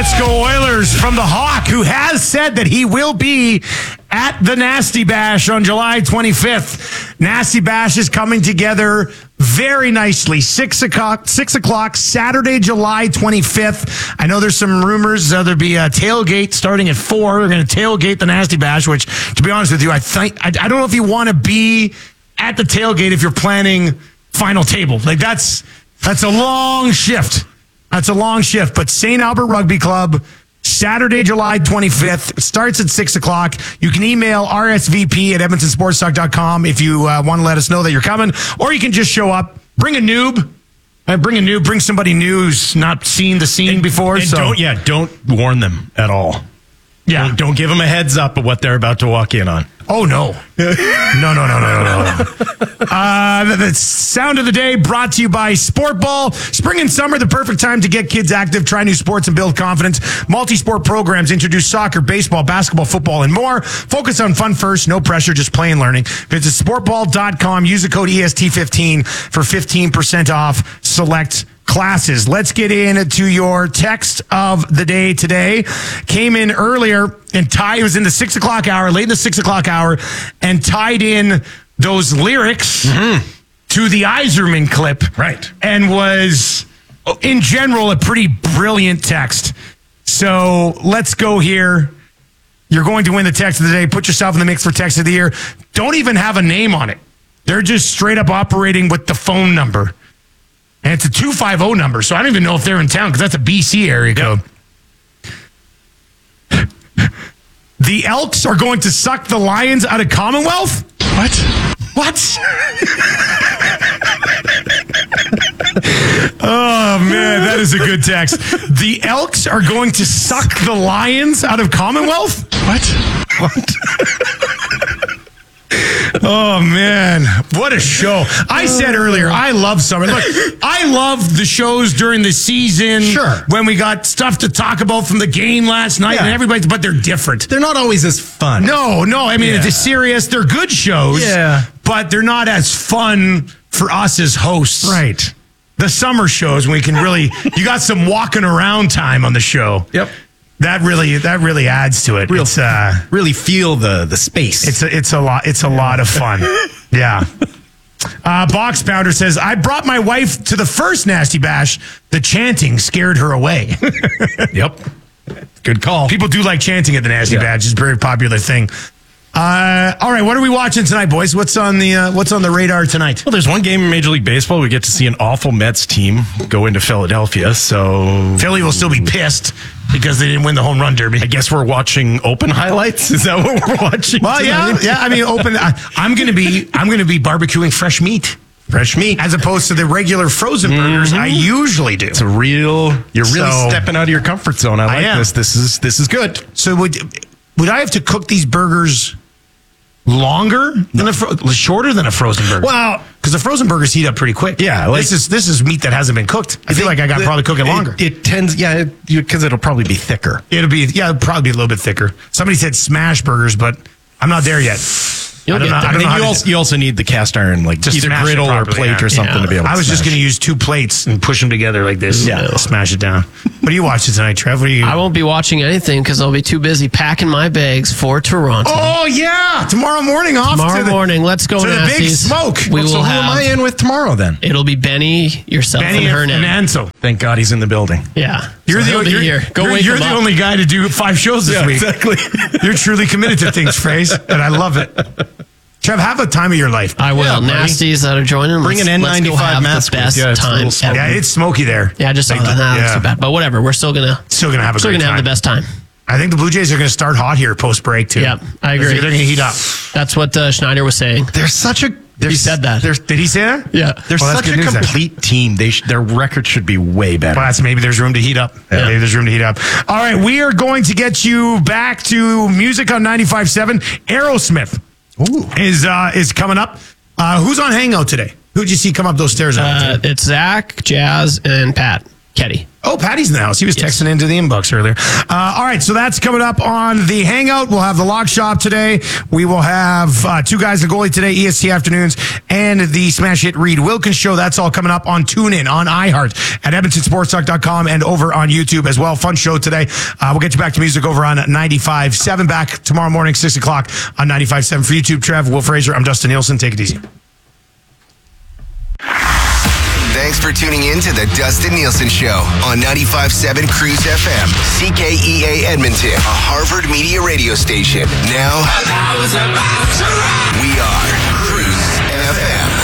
Let's go Oilers from the Hawk, who has said that he will be at the Nasty Bash on July 25th. Nasty Bash is coming together very nicely. 6 o'clock, Saturday, July 25th. I know there's some rumors there'll be a tailgate starting at 4. We're going to tailgate the Nasty Bash, which, to be honest with you, I don't know if you want to be at the tailgate if you're planning final table. Like that's a long shift. That's a long shift. But St. Albert Rugby Club, Saturday, July 25th. It starts at 6 o'clock. You can email RSVP at edmontonsportstalk.com if you want to let us know that you're coming. Or you can just show up. Bring a noob. Bring somebody new who's not seen the scene before. Don't warn them at all. Yeah. Don't give them a heads up of what they're about to walk in on. Oh, no. No. The sound of the day brought to you by Sport Ball. Spring and summer, the perfect time to get kids active, try new sports, and build confidence. Multi-sport programs introduce soccer, baseball, basketball, football, and more. Focus on fun first, no pressure, just play and learning. Visit sportball.com. Use the code EST15 for 15% off select classes. Let's get into your text of the day today. Came in earlier and it was in the 6 o'clock hour, late in the 6 o'clock hour, and tied in those lyrics to the Yzerman clip. Right. And was, in general, a pretty brilliant text. So let's go here. You're going to win the text of the day. Put yourself in the mix for text of the year. Don't even have a name on it. They're just straight up operating with the phone number. And it's a 250 number, so I don't even know if they're in town because that's a BC area code. The Elks are going to suck the Lions out of Commonwealth? What? Oh, man, that is a good text. The Elks are going to suck the Lions out of Commonwealth? What? Oh, man. What a show. I said earlier, I love summer. Look, I love the shows during the season. Sure. When we got stuff to talk about from the game last night and everybody, but they're different. They're not always as fun. No. I mean, it's serious. They're good shows. Yeah. But they're not as fun for us as hosts. Right. The summer shows, we can really, you got some walking around time on the show. Yep. That really adds to it. Really feel the space. It's a lot of fun. Yeah. Box Pounder says, I brought my wife to the first Nasty Bash. The chanting scared her away. Yep. Good call. People do like chanting at the Nasty Bash. It's a very popular thing. All right, what are we watching tonight, boys? What's on the radar tonight? Well, there's one game in Major League Baseball. We get to see an awful Mets team go into Philadelphia. So Philly will still be pissed because they didn't win the home run derby. I guess we're watching open highlights. Is that what we're watching? Well, tonight? yeah. I mean, open. I'm gonna be barbecuing fresh meat. Fresh meat. As opposed to the regular frozen burgers I usually do. You're really stepping out of your comfort zone. I like this. This is good. So would I have to cook these burgers longer than shorter than a frozen burger? Well, because the frozen burgers heat up pretty quick. Yeah, this is meat that hasn't been cooked. I feel like I got probably cook it longer. It tends, because it'll probably be thicker. It'll probably be a little bit thicker. Somebody said smash burgers, but I'm not there yet. You also need the cast iron, like either griddle or plate or something to be able to I was just going to use 2 plates and push them together like this. Yeah. Smash it down. What are you watching tonight, Trev? I won't be watching anything because I'll be too busy packing my bags for Toronto. Oh, yeah. Tomorrow morning off. Tomorrow morning. Let's go, to the big smoke. Who am I in with tomorrow then? It'll be Benny, yourself, and Hernan. And Ansel. Thank God he's in the building. Yeah. You're the only guy to do 5 shows this week. Exactly. You're truly committed to things, Phrase, and I love it. Trev, have a time of your life. I will. Nasties that are joining. Bring an N95 mask. Best time ever. Yeah, it's smoky there. Yeah, I just saw that. Not too bad. But whatever. We're still gonna have the best time. I think the Blue Jays are going to start hot here post break too. Yeah, I agree. They're going to heat up. That's what Schneider was saying. He said that. Did he say that? Yeah. They're such a complete team. Their record should be way better. Well, maybe there's room to heat up. Yeah. Maybe there's room to heat up. All right, we are going to get you back to music on 95.7. Aerosmith is coming up. Who's on Hangout today? Who'd you see come up those stairs? It's Zach, Jazz, and Pat. Ketty. Oh, Patty's in the house. He was texting into the inbox earlier. All right, so that's coming up on the Hangout. We'll have the Lock Shop today. We will have Two Guys, the Goalie today, EST Afternoons, and the Smash Hit Reed Wilkins Show. That's all coming up on TuneIn, on iHeart, at EdmontonSportsTalk.com, and over on YouTube as well. Fun show today. We'll get you back to music over on 95.7. Back tomorrow morning, 6 o'clock on 95.7 for YouTube. Trev, Will Fraser, I'm Dustin Nielsen. Take it easy. Thanks for tuning in to the Dustin Nielsen Show on 95.7 Cruise FM, CKEA Edmonton, a Harvard Media radio station. Now, we are Cruise FM.